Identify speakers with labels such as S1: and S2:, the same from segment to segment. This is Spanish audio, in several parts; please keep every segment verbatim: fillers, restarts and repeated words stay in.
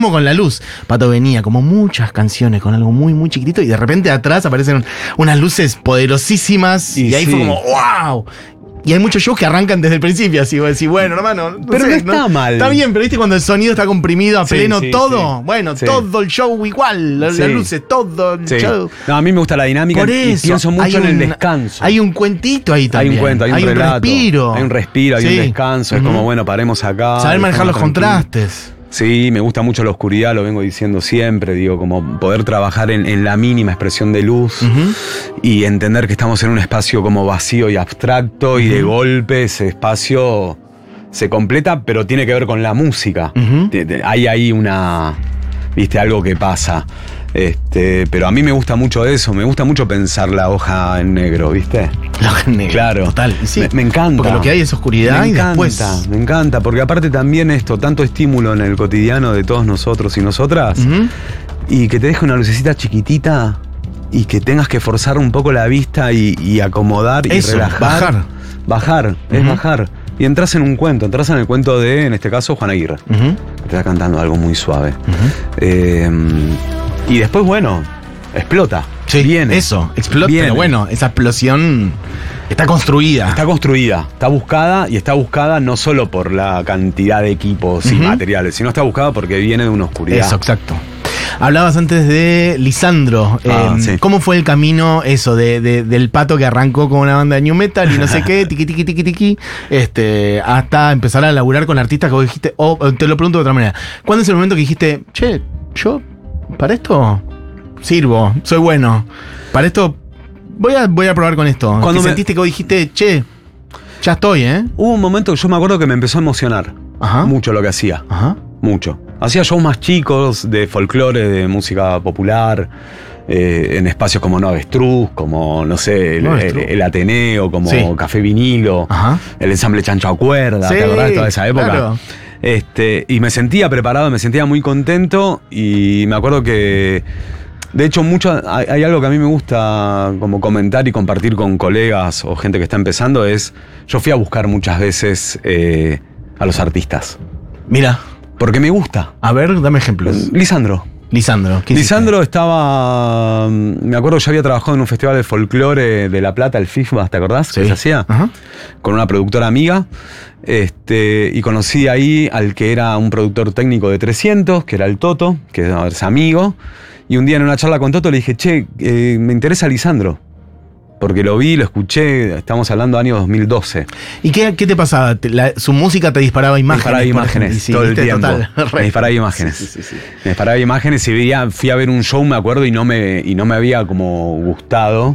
S1: con la luz. Pato venía como muchas canciones con algo muy, muy chiquitito y de repente atrás aparecen unas luces poderosísimas y, y ahí sí. Fue como ¡wow! Y hay muchos shows que arrancan desde el principio, así vos decís, bueno, hermano, no
S2: pero sé, no está no, mal.
S1: Está bien, pero viste cuando el sonido está comprimido a
S2: sí,
S1: pleno
S2: sí,
S1: todo,
S2: sí,
S1: bueno,
S2: sí.
S1: todo el show igual, las
S2: sí.
S1: luces, todo el
S2: sí.
S1: show.
S2: No, a mí me gusta la dinámica.
S1: Por eso,
S2: y pienso mucho
S1: un,
S2: en el descanso.
S1: Hay un cuentito ahí también.
S2: Hay un cuento, hay un
S1: hay
S2: relato.
S1: Un respiro.
S2: Hay un respiro, hay
S1: sí.
S2: un descanso. Es uh-huh. como, bueno, paremos acá.
S1: Saber manejar los
S2: tranquilo.
S1: contrastes.
S2: Sí, me gusta mucho la oscuridad, lo vengo diciendo siempre, digo, como poder trabajar en, en la mínima expresión de luz uh-huh. y entender que estamos en un espacio como vacío y abstracto uh-huh. y de golpe ese espacio se completa, pero tiene que ver con la música. Uh-huh. Hay ahí una, viste, algo que pasa. Este, pero a mí me gusta mucho eso, me gusta mucho pensar la hoja en negro, ¿viste?
S1: La hoja en negro.
S2: Claro.
S1: Total. Sí,
S2: me, me encanta.
S1: Porque lo que hay es oscuridad
S2: me
S1: y
S2: encanta,
S1: después.
S2: Me encanta, porque aparte también esto, tanto estímulo en el cotidiano de todos nosotros y nosotras, uh-huh. y que te deje una lucecita chiquitita y que tengas que forzar un poco la vista y, y acomodar
S1: eso,
S2: y relajar.
S1: Bajar.
S2: Bajar, uh-huh. es bajar. Y entras en un cuento, entras en el cuento de, en este caso, Juan Aguirre. Uh-huh. Que te está cantando algo muy suave. Uh-huh. Eh, y después, bueno, explota.
S1: Sí,
S2: viene.
S1: Eso, explota.
S2: Viene.
S1: Pero bueno, esa explosión está construida.
S2: Está construida, está buscada y está buscada no solo por la cantidad de equipos uh-huh. y materiales, sino está buscada porque viene de una oscuridad.
S1: Eso, exacto. Hablabas antes de Lisandro.
S2: Ah,
S1: eh,
S2: sí.
S1: ¿Cómo fue el camino eso de, de, del Pato que arrancó con una banda de new metal y no sé qué, tiqui tiqui tiqui tiqui, este, hasta empezar a laburar con artistas que vos dijiste, o oh, te lo pregunto de otra manera. ¿Cuándo es el momento que dijiste, che, yo para esto sirvo, soy bueno, para esto voy a, voy a probar con esto?
S2: Cuando
S1: me...
S2: sentiste
S1: que vos dijiste, che, ya estoy, ¿eh?
S2: Hubo un momento que yo me acuerdo que me empezó a emocionar Ajá. mucho lo que hacía. Ajá. Mucho. Hacía shows más chicos de folclore, de música popular, eh, en espacios como No Avestruz, como, no sé, el, el, el Ateneo, como sí. Café Vinilo, Ajá. el ensamble Chancho a Cuerda, sí, ¿te acordás de toda esa época?
S1: Claro.
S2: Este, y me sentía preparado, me sentía muy contento y me acuerdo que, de hecho, mucho, hay, hay algo que a mí me gusta como comentar y compartir con colegas o gente que está empezando, es, yo fui a buscar muchas veces eh, a los artistas.
S1: Mira.
S2: Porque me gusta.
S1: A ver, dame ejemplos.
S2: Lisandro.
S1: Lisandro. ¿Qué
S2: Lisandro hiciste? Estaba... Me acuerdo que yo había trabajado en un festival de folclore de La Plata, el FIFBA, ¿te acordás?
S1: Sí.
S2: Que se hacía.
S1: Ajá.
S2: Con una productora amiga. Este, y conocí ahí al que era un productor técnico de trescientos, que era el Toto, que es amigo. Y un día en una charla con Toto le dije, che, eh, me interesa Lisandro. Porque lo vi, lo escuché, estamos hablando año dos mil doce.
S1: ¿Y qué, qué te pasaba? La, ¿Su música te disparaba imágenes?
S2: Me disparaba imágenes
S1: sí,
S2: todo el tiempo.
S1: Total,
S2: me disparaba imágenes. Sí, sí, sí, sí. Me disparaba imágenes y veía, fui a ver un show, me acuerdo, y no me, y no me había como gustado.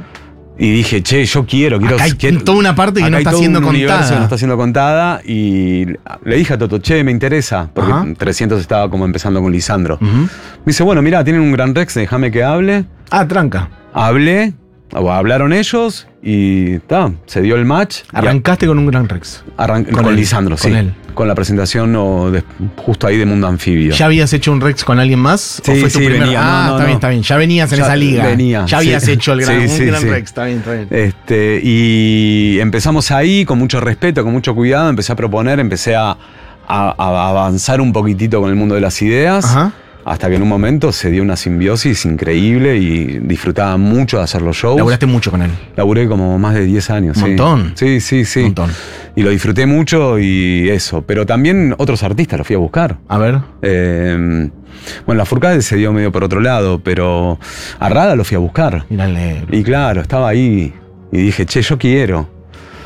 S2: Y dije, che, yo quiero, quiero...
S1: Acá hay
S2: quiero,
S1: toda una parte que no está siendo contada.
S2: Que no está siendo contada. Y le dije a Toto, che, me interesa. Porque Ajá. trescientos estaba como empezando con Lisandro. Uh-huh. Me dice, bueno, mirá, tienen un gran Rex, déjame que hable.
S1: Ah, tranca.
S2: Hablé. Hablaron ellos y ta, se dio el match.
S1: Arrancaste con un Gran Rex.
S2: Arran con, con Lisandro, sí.
S1: Con él.
S2: Con la presentación o de, justo ahí de Mundo Anfibio.
S1: ¿Ya habías hecho un Rex con alguien más?
S2: Sí,
S1: ¿o fue
S2: sí,
S1: tu primer...
S2: venía.
S1: Ah,
S2: no, no,
S1: está
S2: no.
S1: bien, está bien. Ya venías en
S2: ya
S1: esa liga.
S2: Venía.
S1: Ya habías
S2: sí.
S1: hecho el gran,
S2: sí, sí,
S1: un Gran
S2: sí.
S1: Rex, está bien, está bien.
S2: Este, y empezamos ahí con mucho respeto, con mucho cuidado. Empecé a proponer, empecé a, a, a avanzar un poquitito con el mundo de las ideas. Ajá. Hasta que en un momento se dio una simbiosis increíble y disfrutaba mucho de hacer los shows.
S1: ¿Laburaste mucho con él?
S2: Laburé como más de diez años.
S1: Un
S2: sí.
S1: montón.
S2: Sí, sí, sí.
S1: Un montón.
S2: Y lo disfruté mucho y eso. Pero también otros artistas los fui a buscar.
S1: A ver.
S2: Eh, bueno, la Furcade se dio medio por otro lado, pero a Rada lo fui a buscar.
S1: Mira el negro.
S2: Y claro, estaba ahí y dije, che, yo quiero.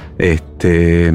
S2: Este,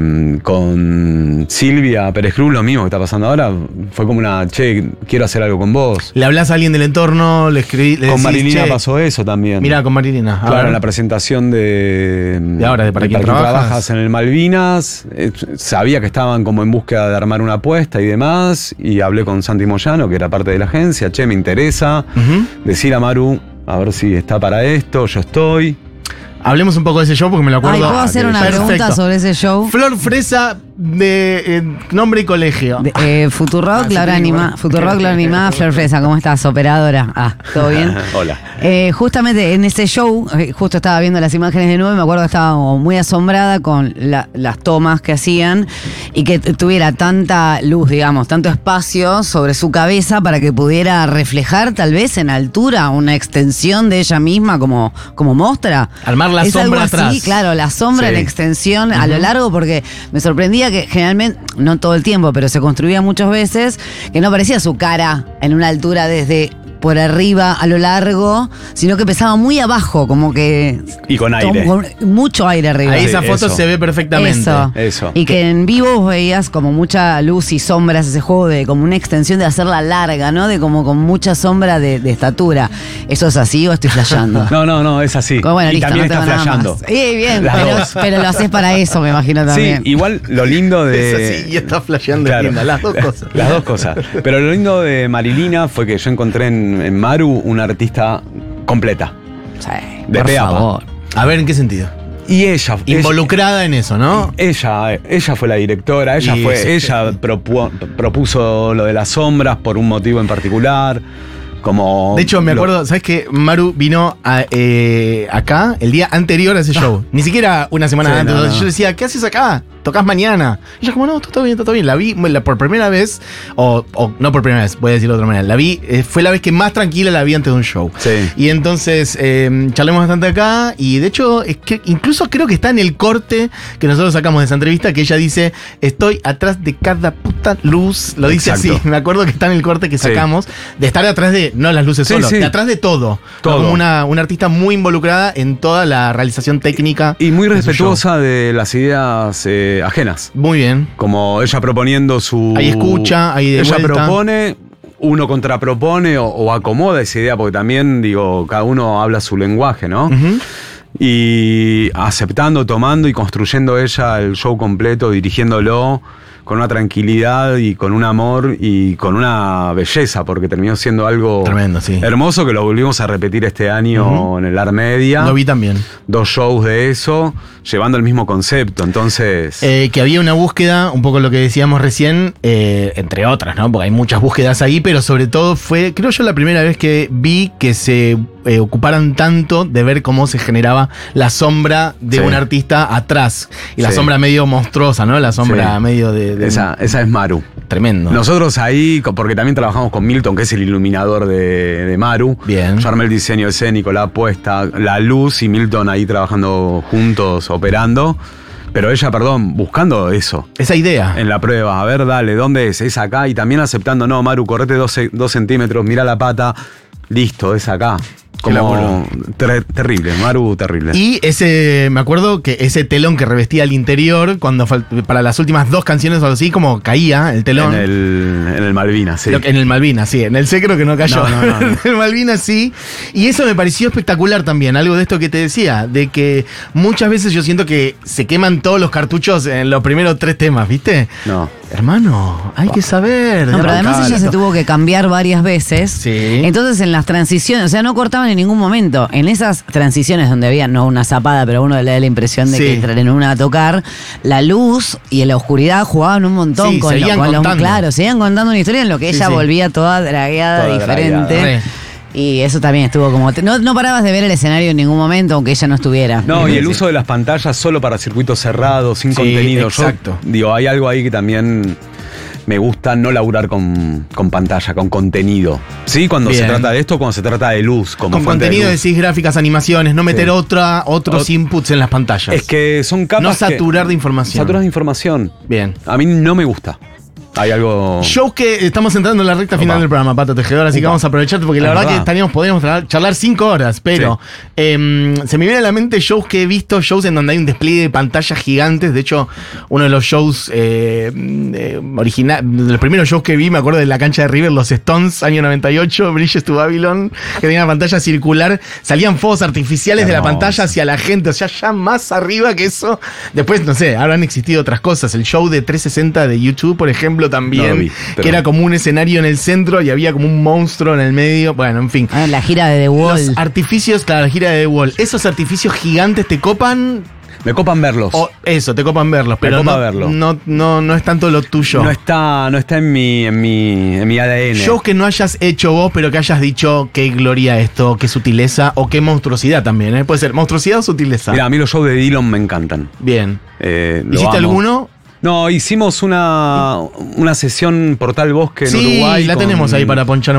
S2: con Silvia Pérez Cruz, lo mismo que está pasando ahora, fue como una, che, quiero hacer algo con vos.
S1: ¿Le hablas a alguien del entorno? ¿Le escribí? Le
S2: con
S1: decís,
S2: Marilina
S1: che,
S2: pasó eso también.
S1: Mira, con Marilina.
S2: Claro,
S1: ver.
S2: en la presentación de,
S1: de ahora, de para,
S2: de
S1: quién
S2: para
S1: trabajas.
S2: trabajas en el Malvinas, eh, sabía que estaban como en búsqueda de armar una apuesta y demás, y hablé con Santi Moyano, que era parte de la agencia, che, me interesa, uh-huh. decir a Maru, a ver si está para esto, yo estoy.
S1: Hablemos un poco de ese show porque me lo acuerdo.
S3: Ay, ¿puedo hacer una
S1: Perfecto.
S3: pregunta sobre ese show?
S1: Flor Fresa de eh, nombre y colegio.
S3: De, eh, Futurock,
S1: Ah, sí,
S3: la hora
S1: tengo
S3: animada.
S1: igual.
S3: Futurock, la hora animada. Flor Fresa, ¿cómo estás, operadora? Ah, ¿todo bien?
S2: Hola.
S3: Eh, justamente en ese show, eh, justo estaba viendo las imágenes de nuevo y me acuerdo que estaba como muy asombrada con la- las tomas que hacían y que t- tuviera tanta luz, digamos, tanto espacio sobre su cabeza para que pudiera reflejar tal vez en altura una extensión de ella misma como, como mostra.
S1: Armar la
S3: Es algo
S1: sombra
S3: así,
S1: atrás.
S3: claro, la sombra
S2: Sí.
S3: en extensión a lo largo, porque me sorprendía que generalmente, no todo el tiempo, pero se construía muchas veces, que no aparecía su cara en una altura desde por arriba a lo largo, sino que pesaba muy abajo, como que
S2: Y con aire.
S3: con mucho aire arriba.
S1: Ahí
S2: Sí,
S1: esa foto
S2: eso.
S1: se ve perfectamente.
S3: Eso.
S2: Eso.
S3: Y que en vivo vos veías como mucha luz y sombras, ese juego de como una extensión de hacerla larga, ¿no? De como con mucha sombra de, de estatura. ¿Eso es así o estoy flasheando?
S2: No, no, no, es así.
S3: Bueno,
S2: y
S3: listo,
S2: también
S3: no
S2: está
S3: tengo nada
S2: flasheando.
S3: más. Sí, bien,
S2: Las
S3: pero,
S2: dos.
S3: pero lo haces para eso, me imagino
S2: Sí,
S3: también.
S2: igual lo lindo de.
S1: Es así y está flasheando
S2: Claro.
S1: linda, las dos cosas.
S2: Las dos cosas. Pero lo lindo de Marilina fue que yo encontré en, en Maru una artista completa.
S3: Sí,
S2: De
S3: por
S2: pe a pa.
S3: favor.
S1: A ver, ¿en qué sentido?
S2: Y ella.
S1: Involucrada en eso, ¿no?
S2: Ella, ella fue la directora, ella
S1: Y
S2: fue,
S1: sí.
S2: ella propu- propuso lo de las sombras por un motivo en particular. Como.
S1: De hecho, me
S2: lo-
S1: acuerdo, ¿sabes qué? Maru vino a, eh, acá el día anterior a ese show. Ni siquiera una semana
S2: Sí,
S1: antes.
S2: no, no.
S1: Yo decía, ¿qué haces acá? ¿Tocás mañana? Y ella como, no, todo bien, todo bien. La vi la- por primera vez, o, o no por primera vez, voy a decirlo de otra manera. La vi, eh, fue la vez que más tranquila la vi antes de un show.
S2: Sí.
S1: Y entonces eh, charlemos bastante acá y de hecho es que incluso creo que está en el corte que nosotros sacamos de esa entrevista que ella dice, estoy atrás de cada puta luz, lo dice
S2: Exacto.
S1: así, me acuerdo que está en el corte que
S2: Sí.
S1: sacamos, de estar atrás de, no las luces
S2: Sí,
S1: solo,
S2: sí.
S1: de atrás de todo,
S2: Todo.
S1: como una, una artista muy involucrada en toda la realización técnica.
S2: Y muy
S1: de su
S2: respetuosa de las ideas eh, ajenas.
S1: show. Muy bien.
S2: Como ella proponiendo su.
S1: Ahí escucha, ahí de
S2: Ella
S1: vuelta.
S2: propone, uno contrapropone o, o acomoda esa idea, porque también, digo, cada uno habla su lenguaje, ¿no?
S1: Ujú.
S2: Y aceptando, tomando y construyendo ella el show completo, dirigiéndolo con una tranquilidad y con un amor y con una belleza, porque terminó siendo algo
S1: Tremendo, sí.
S2: hermoso, que lo volvimos a repetir este año
S1: Ujú.
S2: en el Armedia.
S1: Lo vi también.
S2: Dos shows de eso, llevando el mismo concepto. Entonces,
S1: Eh, que había una búsqueda, un poco lo que decíamos recién, eh, entre otras, ¿no? Porque hay muchas búsquedas ahí, pero sobre todo fue, creo yo, la primera vez que vi que se eh, ocuparan tanto de ver cómo se generaba la sombra de
S2: Sí.
S1: un artista atrás. Y la
S2: Sí.
S1: sombra medio monstruosa, ¿no? La sombra
S2: Sí.
S1: medio de. de-
S2: esa, esa es Maru.
S1: Tremendo.
S2: Nosotros ahí, co- porque también trabajamos con Milton, que es el iluminador de, de Maru.
S1: Bien.
S2: Yo armé el diseño escénico, la apuesta, la luz y Milton ahí trabajando juntos, operando. Pero ella, perdón, buscando eso
S1: Esa idea.
S2: en la prueba. A ver, dale, ¿dónde es? Es acá. Y también aceptando, no, Maru, correte dos, ce- dos centímetros, mira la pata. Listo, es acá. Como
S1: laburo.
S2: ter- terrible, Maru, terrible.
S1: Y ese, me acuerdo que ese telón que revestía el interior, cuando fal- para las últimas dos canciones o algo así, como caía el telón.
S2: en el, en el Malvinas, sí.
S1: Lo que- En el Malvinas, sí. En el C creo que no cayó.
S2: No, no, no, no.
S1: En el Malvinas sí. Y eso me pareció espectacular también. Algo de esto que te decía. De que muchas veces yo siento que se queman todos los cartuchos en los primeros tres temas, ¿viste?
S2: No.
S1: Hermano, hay que saber.
S3: No, pero además ella se
S1: tuvo
S3: tuvo que cambiar varias veces.
S1: Sí.
S3: Entonces en las transiciones, o sea, no cortaban en ningún momento. En esas transiciones donde había, no una zapada, pero uno le da la impresión de
S1: Sí.
S3: que entran en una a tocar, la luz y la oscuridad jugaban un montón
S1: Sí,
S3: con, lo-
S1: seguían
S3: con los-
S1: contando.
S3: claro, seguían contando una historia en lo que
S1: Sí,
S3: ella
S1: sí.
S3: volvía toda dragueada,
S2: Toda
S3: diferente.
S2: dragueada.
S1: Re.
S3: Y eso también estuvo como. No, no parabas de ver el escenario en ningún momento, aunque ella no estuviera.
S2: No, y el
S1: Sí.
S2: uso de las pantallas solo para circuitos cerrados, sin
S1: Sí,
S2: contenido. Yo,
S1: exacto.
S2: digo, hay algo ahí que también me gusta no laburar con, con pantalla, con contenido. Sí, cuando
S1: Bien.
S2: se trata de esto, cuando se trata de luz. Como
S1: Con
S2: fuente de
S1: contenido,
S2: luz.
S1: decís gráficas, animaciones, no meter
S2: Sí.
S1: otra, otros
S2: Ot-
S1: inputs en las pantallas.
S2: Es que son capas.
S1: no
S2: que-
S1: saturar de información.
S2: Saturar de información.
S1: Bien.
S2: A mí no me gusta. Hay algo.
S1: Shows que estamos entrando en la recta final
S2: Opa.
S1: del programa, Pato Tejedor, así que
S2: Upa.
S1: vamos a aprovecharte porque la
S2: Es
S1: verdad, que
S2: verdad.
S1: estaríamos, podríamos tra- charlar cinco horas, pero em, se me viene a la mente shows que he visto, shows en donde hay un despliegue de pantallas gigantes. De hecho, uno de los shows eh, eh, original, de los primeros shows que vi, me acuerdo de la cancha de River, los Stones, año noventa y ocho, Bridges to Babylon, que tenía una pantalla circular, salían fuegos artificiales de la
S2: Hermoso.
S1: pantalla hacia la gente, o sea, ya más arriba que eso. Después, no sé, habrán existido otras cosas. El show de trescientos sesenta de YouTube, por ejemplo, también.
S2: No lo vi, pero-
S1: que era como un escenario en el centro y había como un monstruo en el medio. Bueno, en fin.
S3: Ah, la gira de The Wall.
S1: Los artificios, claro, la gira de The Wall. Esos artificios gigantes te copan.
S2: Me copan verlos.
S1: O eso, te copan verlos, pero
S2: copa
S1: no,
S2: verlo.
S1: No, no, no es tanto lo tuyo.
S2: No está, no está en mi, en mi, en mi A D N.
S1: Shows que no hayas hecho vos, pero que hayas dicho qué gloria esto, qué sutileza o qué monstruosidad también, ¿eh? Puede ser monstruosidad o sutileza.
S2: Mira, a mí los shows de Dillon me encantan.
S1: Bien.
S2: Eh, lo
S1: ¿Hiciste
S2: amo.
S1: alguno?
S2: No, hicimos una, una sesión Portal Bosque en
S1: Sí,
S2: Uruguay.
S1: la
S2: con-
S1: tenemos ahí para ponchar